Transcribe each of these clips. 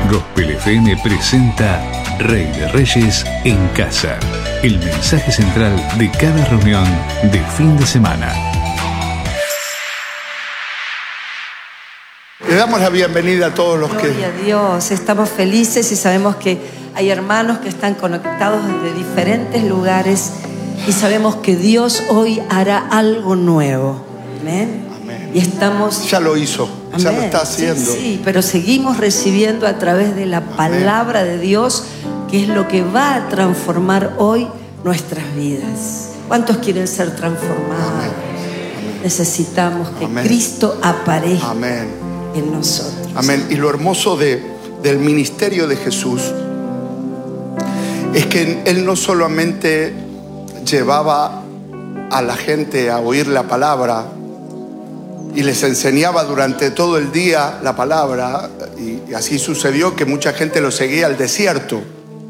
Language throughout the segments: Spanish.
Gospel FM presenta Rey de Reyes en Casa, el mensaje central de cada reunión de fin de semana. Le damos la bienvenida a todos los que... Gloria a Dios, estamos felices y sabemos que hay hermanos que están conectados desde diferentes lugares y sabemos que Dios hoy hará algo nuevo. Amén. Amén. Y estamos... Ya lo hizo, Amén. ya lo está haciendo. Sí, pero seguimos recibiendo a través de la palabra de Dios, que es lo que va a transformar hoy nuestras vidas. ¿Cuántos quieren ser transformados? Amén. Necesitamos que Amén. Cristo aparezca Amén. en nosotros. Amén. Y lo hermoso del ministerio de Jesús es que Él no solamente llevaba a la gente a oír la palabra y les enseñaba durante todo el día la palabra, y así sucedió que mucha gente lo seguía al desierto.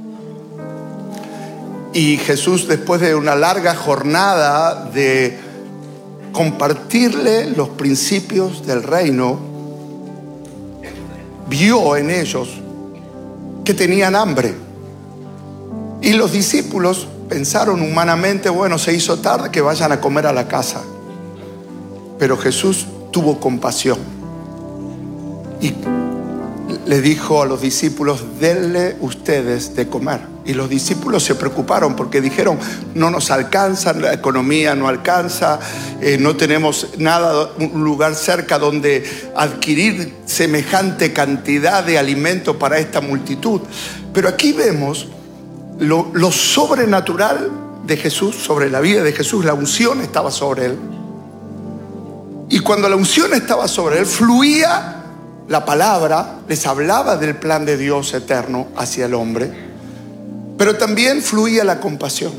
Y Jesús, después de una larga jornada de compartirle los principios del reino, vio en ellos que tenían hambre. Y los discípulos pensaron humanamente, bueno, se hizo tarde, que vayan a comer a la casa. Pero Jesús tuvo compasión y le dijo a los discípulos, denle ustedes de comer. Y los discípulos se preocuparon porque dijeron, no nos alcanza, la economía no alcanza, no tenemos nada, un lugar cerca donde adquirir semejante cantidad de alimento para esta multitud. Pero aquí vemos lo sobrenatural de Jesús, sobre la vida de Jesús. La unción estaba sobre él. Y cuando la unción estaba sobre él, fluía la palabra, les hablaba del plan de Dios eterno hacia el hombre, pero también fluía la compasión.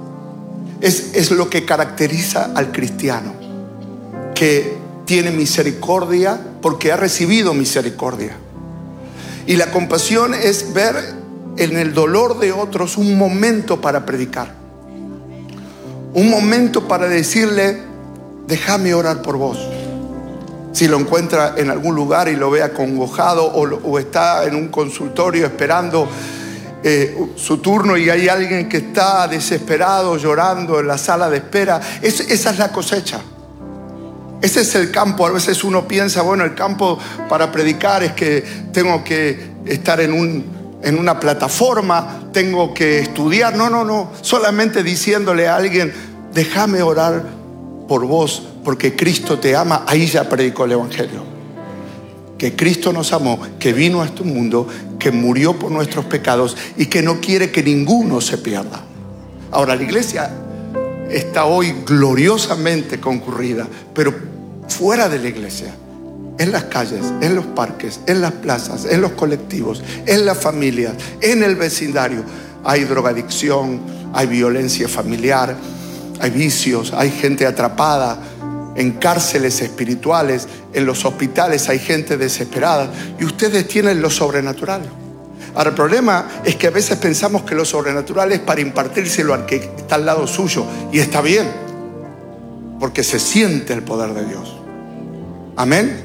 Es lo que caracteriza al cristiano, que tiene misericordia porque ha recibido misericordia. Y la compasión es ver en el dolor de otros un momento para predicar, un momento para decirle, déjame orar por vos. Si lo encuentra en algún lugar y lo ve acongojado o está en un consultorio esperando su turno y hay alguien que está desesperado llorando en la sala de espera, esa es la cosecha. Ese es el campo. A veces uno piensa, bueno, el campo para predicar es que tengo que estar en una plataforma, tengo que estudiar. No. Solamente diciéndole a alguien, déjame orar por vos, porque Cristo te ama. Ahí ya predicó el Evangelio. Que Cristo nos amó, que vino a este mundo, que murió por nuestros pecados y que no quiere que ninguno se pierda. Ahora, la iglesia está hoy gloriosamente concurrida, pero fuera de la iglesia, en las calles, en los parques, en las plazas, en los colectivos, en las familias, en el vecindario, hay drogadicción, hay violencia familiar, hay vicios, hay gente atrapada en cárceles espirituales, en los hospitales hay gente desesperada, y ustedes tienen lo sobrenatural. Ahora, el problema es que a veces pensamos que lo sobrenatural es para impartírselo al que está al lado suyo, y está bien, porque se siente el poder de Dios. Amén.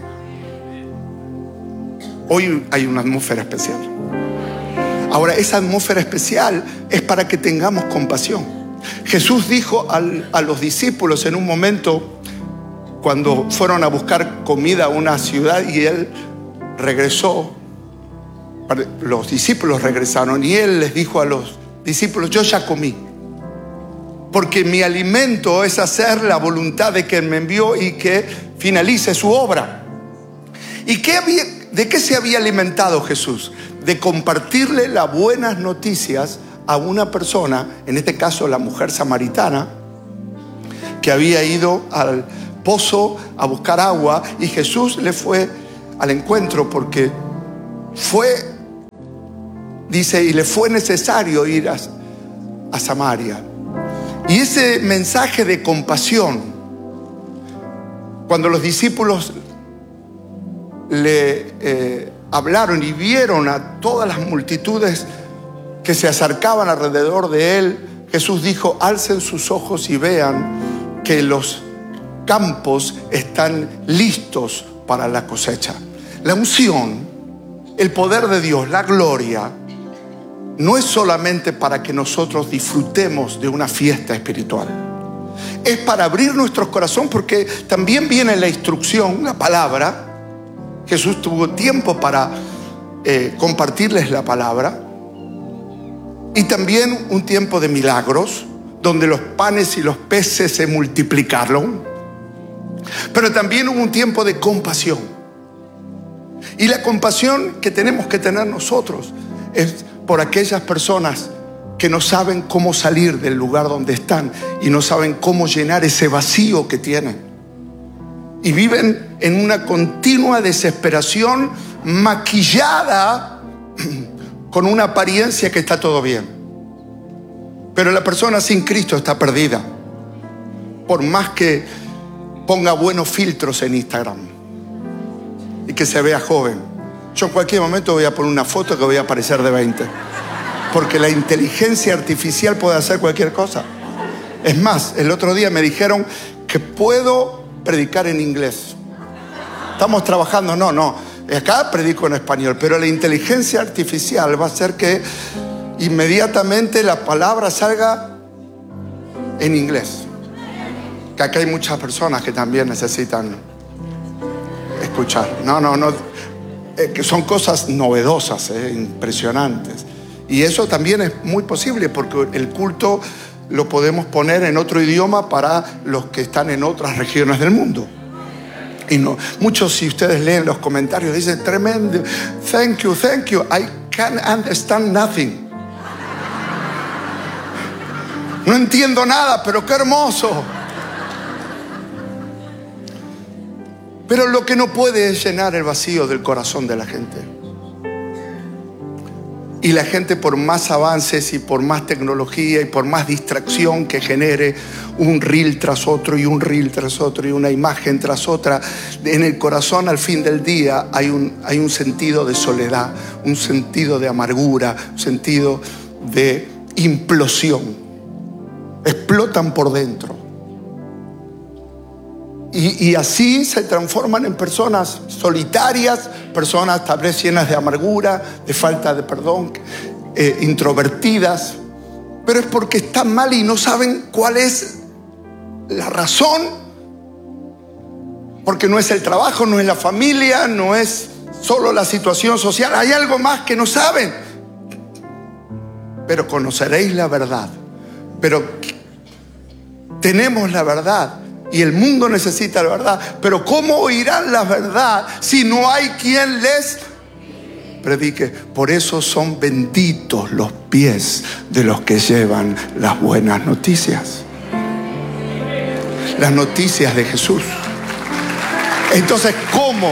Hoy hay una atmósfera especial. Ahora, esa atmósfera especial es para que tengamos compasión. Jesús dijo a los discípulos en un momento, cuando fueron a buscar comida a una ciudad y Él regresó, los discípulos regresaron y Él les dijo a los discípulos, yo ya comí, porque mi alimento es hacer la voluntad de quien me envió y que finalice su obra. ¿Y de qué se había alimentado Jesús? De compartirle las buenas noticias a una persona, en este caso la mujer samaritana, que había ido al pozo a buscar agua, y Jesús le fue al encuentro porque dice, y le fue necesario ir a Samaria. Y ese mensaje de compasión, cuando los discípulos le hablaron y vieron a todas las multitudes que se acercaban alrededor de él, Jesús dijo, alcen sus ojos y vean que los campos están listos para la cosecha. La unción el poder de Dios, la gloria, no es solamente para que nosotros disfrutemos de una fiesta espiritual. Es para abrir nuestros corazones, porque también viene la instrucción, la palabra. Jesús tuvo tiempo para compartirles la palabra. Y también un tiempo de milagros, donde los panes y los peces se multiplicaron. Pero también hubo un tiempo de compasión. Y la compasión que tenemos que tener nosotros es por aquellas personas que no saben cómo salir del lugar donde están y no saben cómo llenar ese vacío que tienen. Y viven en una continua desesperación maquillada con una apariencia que está todo bien. Pero la persona sin Cristo está perdida. Por más que ponga buenos filtros en Instagram y que se vea joven. Yo en cualquier momento voy a poner una foto que voy a aparecer de 20. Porque la inteligencia artificial puede hacer cualquier cosa. Es más, el otro día me dijeron que puedo predicar en inglés. Estamos trabajando, no. Acá predico en español, pero la inteligencia artificial va a hacer que inmediatamente la palabra salga en inglés. Que acá hay muchas personas que también necesitan escuchar. Que son cosas novedosas, impresionantes. Y eso también es muy posible, porque el culto lo podemos poner en otro idioma para los que están en otras regiones del mundo. Y no, muchos, si ustedes leen los comentarios, dicen tremendo, thank you, I can't understand nothing. No entiendo nada, pero qué hermoso. Pero lo que no puede es llenar el vacío del corazón de la gente. Y la gente, por más avances y por más tecnología y por más distracción que genere un reel tras otro y un reel tras otro y una imagen tras otra, en el corazón al fin del día hay un sentido de soledad, un sentido de amargura, un sentido de implosión. Explotan por dentro. Y así se transforman en personas solitarias, personas tal vez llenas de amargura, de falta de perdón, introvertidas. Pero es porque están mal y no saben cuál es la razón. Porque no es el trabajo, no es la familia, no es solo la situación social. Hay algo más que no saben. Pero conoceréis la verdad. Pero tenemos la verdad. Y el mundo necesita la verdad. Pero ¿cómo oirán la verdad si no hay quien les predique? Por eso son benditos los pies de los que llevan las buenas noticias. Las noticias de Jesús. Entonces, ¿cómo?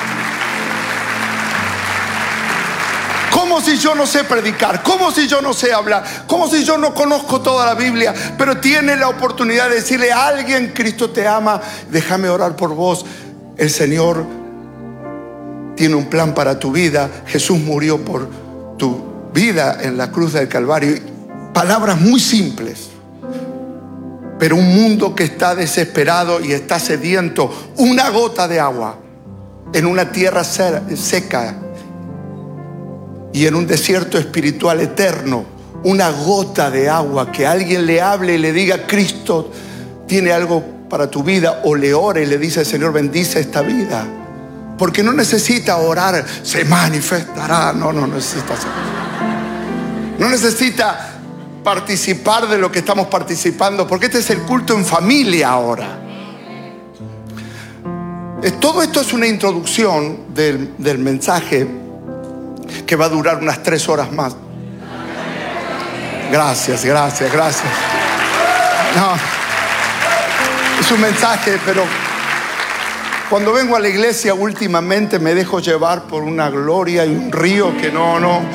¿Cómo si yo no sé predicar? ¿Cómo si yo no sé hablar? ¿Cómo si yo no conozco toda la Biblia? Pero tiene la oportunidad de decirle a alguien: Cristo te ama, déjame orar por vos. El Señor tiene un plan para tu vida. Jesús murió por tu vida en la cruz del Calvario. Palabras muy simples. Pero un mundo que está desesperado y está sediento. Una gota de agua en una tierra seca y en un desierto espiritual eterno, una gota de agua, que alguien le hable y le diga: Cristo tiene algo para tu vida, o le ore y le dice: Señor, bendice esta vida. Porque no necesita orar, se manifestará. No necesita hacer. No necesita participar de lo que estamos participando, porque este es el culto en familia ahora. Todo esto es una introducción del mensaje que va a durar unas 3 horas más. Gracias. No, es un mensaje, pero cuando vengo a la iglesia últimamente me dejo llevar por una gloria y un río que no